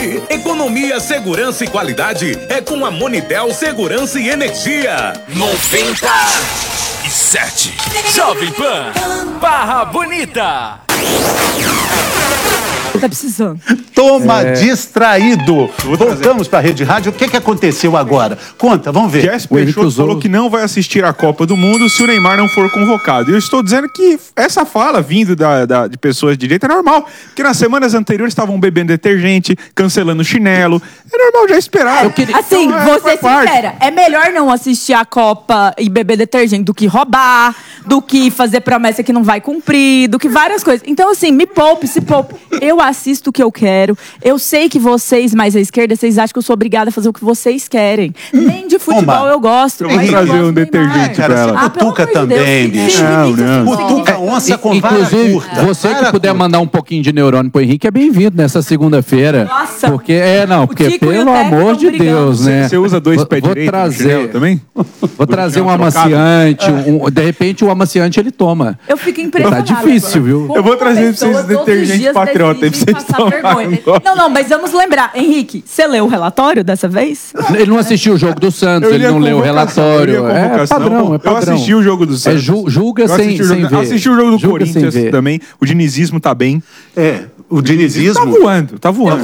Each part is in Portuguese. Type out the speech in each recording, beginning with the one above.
Economia, segurança e qualidade é com a Monitel Segurança e Energia. 97 Jovem Pan Barra Bonita. Tá precisando. Toma distraído. Voltamos para a Rede Rádio. O que aconteceu agora? Conta, vamos ver. Jess Peixoto falou que não vai assistir a Copa do Mundo se o Neymar não for convocado. E eu estou dizendo que essa fala vindo de pessoas de direita é normal, porque nas semanas anteriores estavam bebendo detergente, cancelando chinelo. É normal, já esperava. Assim, vou ser sincera, é melhor não assistir a Copa e beber detergente do que roubar, do que fazer promessa que não vai cumprir, do que várias coisas. Então, assim, me poupe, se poupe. Eu assisto o que eu quero. Eu sei que vocês, mais à esquerda, vocês acham que eu sou obrigada a fazer o que vocês querem. Nem de futebol eu gosto. Eu vou trazer um detergente pra ela. Cutuca também, bicho. Cutuca onça com vara curta. Você que puder mandar um pouquinho de neurônio pro Henrique é bem-vindo nessa segunda-feira. Nossa. Porque, pelo amor de Deus, né? Você usa dois pés direitos também? Vou trazer um amaciante, de repente o amaciante ele toma. Eu fico impressionada. Tá difícil, viu? Eu vou trazer pra vocês detergente patriota aí pra vocês tomarem. Não, mas vamos lembrar. Henrique, você leu o relatório dessa vez? Ele não assistiu o jogo do Santos, ele não leu o relatório. É padrão. Eu assisti o jogo do Santos. Julga sem ver. Assisti o jogo do Corinthians também. O dinizismo tá bem. O dinizismo... Tá voando.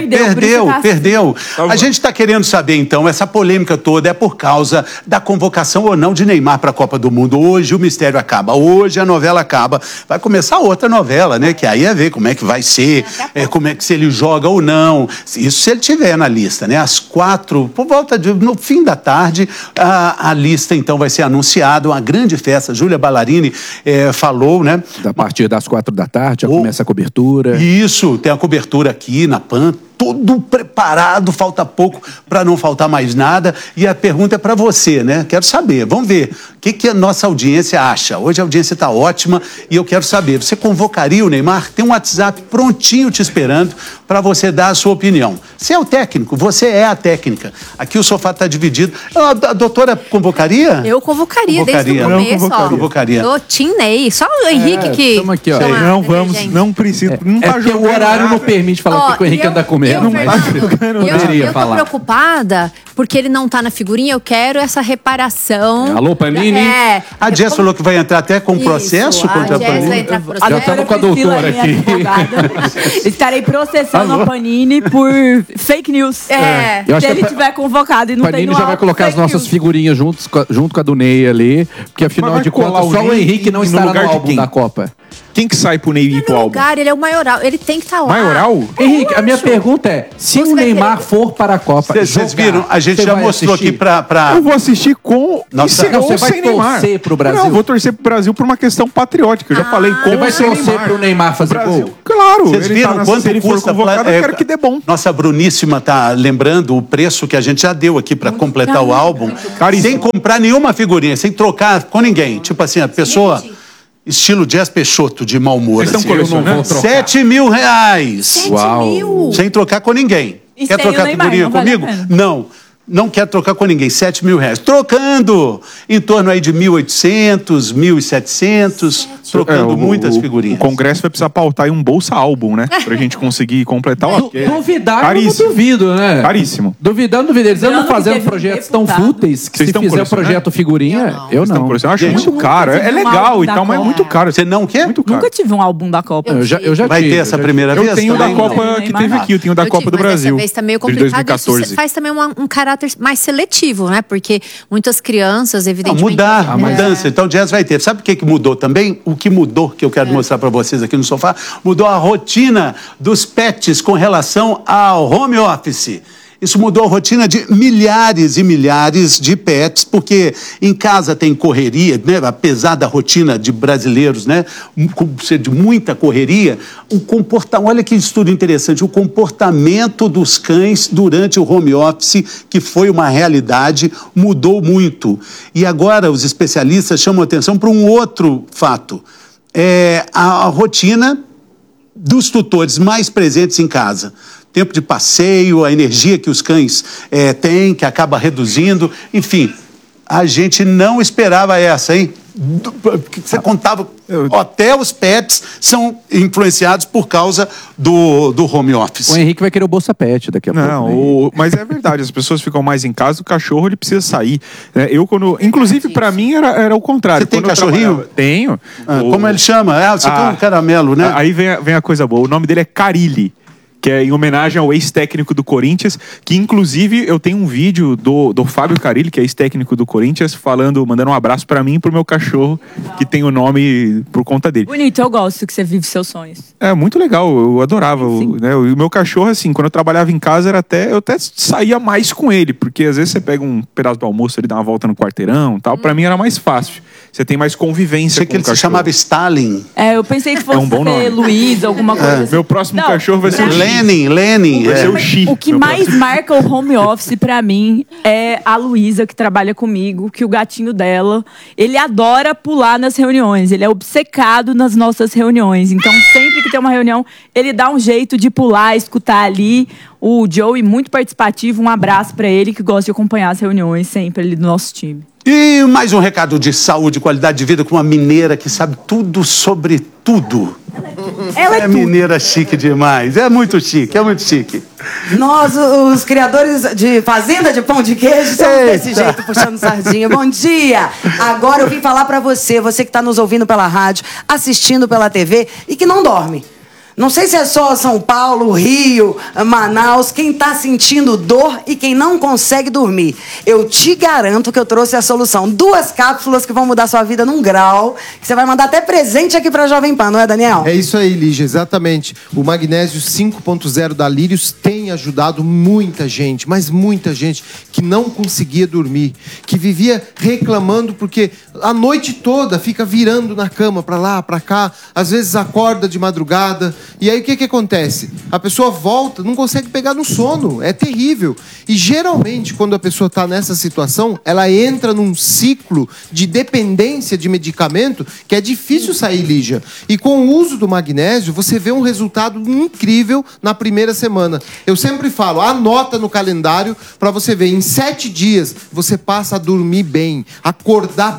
Perdeu. A gente está querendo saber, então, essa polêmica toda é por causa da convocação ou não de Neymar para a Copa do Mundo. Hoje o mistério acaba, hoje a novela acaba. Vai começar outra novela, né? Que aí é ver como é que vai ser, como é que se ele joga ou não. Isso se ele tiver na lista, né? Às 4, no fim da tarde, a lista, então, vai ser anunciada. Uma grande festa. Júlia Ballarini falou, né? A partir das 4 da tarde já começa a cobertura. Isso, tem a cobertura aqui na PAN, tudo preparado, falta pouco para não faltar mais nada. E a pergunta é para você, né? Quero saber, vamos ver o que a nossa audiência acha. Hoje a audiência está ótima e eu quero saber, você convocaria o Neymar? Tem um WhatsApp prontinho te esperando para você dar a sua opinião. Você é o técnico, você é a técnica. Aqui o sofá está dividido. A doutora convocaria? Eu convocaria desde o começo, convocaria. Eu tinei, só o Henrique que... Estamos aqui, ó. Não vamos, não precisa. Não tá porque o horário não permite falar o que o Henrique anda comendo. Eu tô preocupada porque ele não tá na figurinha, eu quero essa reparação. Alô, Panini? A Jess falou que vai entrar até com processo contra a Panini. Vai entrar com processo. Já estamos com a doutora aqui. Estarei processando a Panini por fake news. Se ele tiver convocado e não tem no Panini já vai colocar as nossas figurinhas junto com a do Ney ali, porque afinal de contas só o Henrique não estará no álbum da Copa. Quem que sai pro Ney ir pro álbum? Ele é o maioral, ele tem que estar lá. Maioral? Henrique, a minha pergunta é, se o Neymar for para a Copa... Vocês viram? A gente já mostrou aqui pra... Eu vou assistir com... Você vai torcer pro Brasil? Não, eu vou torcer pro Brasil por uma questão patriótica. Eu já falei com você vai torcer pro Neymar fazer gol? Claro. Vocês viram quanto ele for convocado, eu quero que dê bom. Nossa Bruníssima tá lembrando o preço que a gente já deu aqui pra completar o álbum. Sem comprar nenhuma figurinha, sem trocar com ninguém. Tipo assim, a pessoa... Estilo Jess Peixoto, de mau humor. Vocês estão colecionando? R$7 mil. 7 mil? Sem trocar com ninguém. Quer trocar figurinha comigo? Não quer trocar com ninguém. R$7 mil. Trocando em torno aí de 1.800, 1.700. Trocando muitas figurinhas. O Congresso vai precisar pautar aí um bolsa-álbum, né? Pra gente conseguir completar o... Duvidar, eu não duvido, né? Caríssimo. Duvidando. Eles andam fazendo projetos tão fúteis que se fizer o projeto figurinha, eu não. Eu acho muito caro. É legal e tal, mas é muito caro. Você não quer? Muito caro. Nunca tive um álbum da Copa. Eu já vai ter essa primeira vez? Eu tenho da Copa que teve aqui. Eu tenho da Copa do Brasil. Dessa vez tá meio complicado. Isso faz também um caráter mais seletivo, né? Porque muitas crianças, evidentemente... A mudança. Então, o Jazz vai ter. Sabe o que mudou também? O que mudou, que eu quero mostrar para vocês aqui no sofá, mudou a rotina dos pets com relação ao home office. Isso mudou a rotina de milhares e milhares de pets, porque em casa tem correria, né? Apesar da rotina de brasileiros, né? De muita correria, olha que estudo interessante, o comportamento dos cães durante o home office, que foi uma realidade, mudou muito. E agora os especialistas chamam atenção para um outro fato. A rotina dos tutores mais presentes em casa. Tempo de passeio, a energia que os cães têm, que acaba reduzindo. Enfim, a gente não esperava essa, hein? Você contava, até os pets são influenciados por causa do home office. O Henrique vai querer o Bolsa Pet daqui a pouco. Não, mas é verdade, as pessoas ficam mais em casa, o cachorro ele precisa sair. Inclusive, pra mim, era o contrário. Você tem cachorrinho? Tenho. Como ele chama? Você tem um caramelo, né? Aí vem a coisa boa. O nome dele é Carilli, que é em homenagem ao ex-técnico do Corinthians, que inclusive eu tenho um vídeo do Fábio Carilli, que é ex-técnico do Corinthians, mandando um abraço pra mim e pro meu cachorro, que tem o nome por conta dele. Bonito, eu gosto que você vive seus sonhos. É muito legal, eu adorava. Né? O meu cachorro, assim, quando eu trabalhava em casa, eu até saía mais com ele, porque às vezes você pega um pedaço do almoço, ele dá uma volta no quarteirão e tal. Pra mim era mais fácil. Você tem mais convivência com o cachorro. Que ele se chamava Stalin. Eu pensei que fosse um bom nome. Luiz, alguma coisa assim. Meu próximo cachorro vai ser o Lenin. Vai ser o Xi. O que mais marca o home office pra mim é a Luísa, que trabalha comigo, que o gatinho dela, ele adora pular nas reuniões. Ele é obcecado nas nossas reuniões. Então, sempre que tem uma reunião, ele dá um jeito de pular, escutar ali. O Joey, muito participativo, um abraço pra ele, que gosta de acompanhar as reuniões sempre ali do nosso time. E mais um recado de saúde e qualidade de vida com uma mineira que sabe tudo sobre tudo. Ela é mineira chique demais. É muito chique. Nós, os criadores de fazenda de pão de queijo, somos desse jeito, puxando sardinha. Bom dia! Agora eu vim falar pra você que está nos ouvindo pela rádio, assistindo pela TV e que não dorme. Não sei se é só São Paulo, Rio, Manaus, quem está sentindo dor e quem não consegue dormir. Eu te garanto que eu trouxe a solução. 2 cápsulas que vão mudar sua vida num grau, que você vai mandar até presente aqui para Jovem Pan, não é, Daniel? É isso aí, Lígia, exatamente. O Magnésio 5.0 da Lírios tem ajudado muita gente, mas muita gente que não conseguia dormir, que vivia reclamando porque a noite toda fica virando na cama, para lá, para cá, às vezes acorda de madrugada. E aí o que acontece? A pessoa volta, não consegue pegar no sono, é terrível. E geralmente, quando a pessoa está nessa situação, ela entra num ciclo de dependência de medicamento que é difícil sair, Lígia. E com o uso do magnésio, você vê um resultado incrível na primeira semana. Eu sempre falo, anota no calendário para você ver, em 7 dias você passa a dormir bem, acordar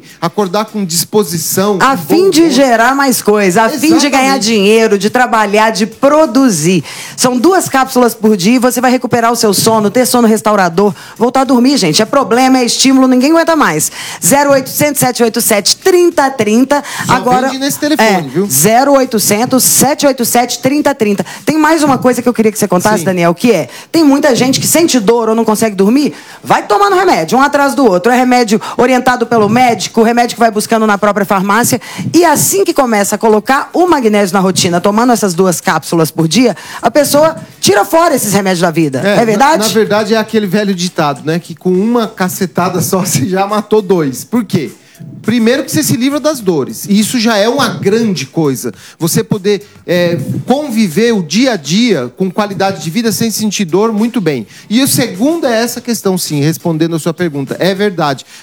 com disposição. A fim de gerar mais coisa, a fim de ganhar dinheiro, de trabalhar, de produzir. São 2 cápsulas por dia e você vai recuperar o seu sono, ter sono restaurador, voltar a dormir, gente. É problema, é estímulo, ninguém aguenta mais. 0800 787 3030. Agora vende nesse telefone, viu? 0800 787 3030. Tem mais uma coisa que eu queria que você contasse, Daniel, que é, tem muita gente que sente dor ou não consegue dormir, vai tomando remédio, um atrás do outro. É remédio orientado pelo médico, remédio que vai buscando na própria farmácia. E assim que começa a colocar o magnésio na rotina, tomando essas 2 cápsulas por dia, a pessoa tira fora esses remédios da vida. É verdade? Na verdade, é aquele velho ditado, né? Que com uma cacetada só você já matou 2. Por quê? Primeiro que você se livra das dores. E isso já é uma grande coisa. Você poder conviver o dia a dia com qualidade de vida sem sentir dor, muito bem. E o segundo é essa questão, sim, respondendo a sua pergunta. É verdade.